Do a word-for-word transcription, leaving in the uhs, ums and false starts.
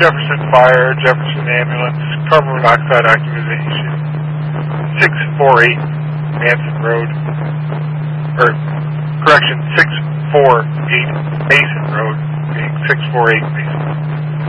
Jefferson Fire, Jefferson Ambulance, carbon monoxide activation, six forty-eight Manson Road, or, correction, six forty-eight Mason Road, being six forty-eight Mason.